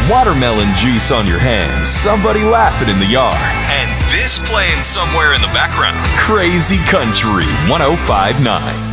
watermelon juice on your hands, somebody laughing in the yard, and this playing somewhere in the background. Crazy Country 105.9.